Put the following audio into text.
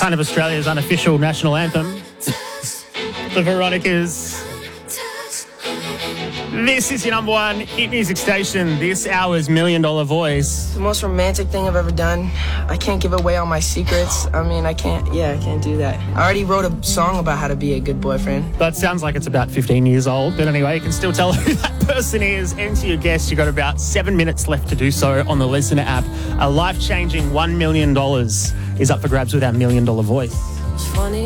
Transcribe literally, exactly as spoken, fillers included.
kind of Australia's unofficial national anthem. The Veronicas. This is your number one hit music station. This hour's Million Dollar Voice. The most romantic thing I've ever done. I can't give away all my secrets. I mean, I can't, yeah, I can't do that. I already wrote a song about how to be a good boyfriend. That sounds like it's about fifteen years old. But anyway, you can still tell who that person is. Enter your guess. You've got about seven minutes left to do so on the Listener app. A life-changing one million dollars is up for grabs with our Million Dollar Voice. It's funny.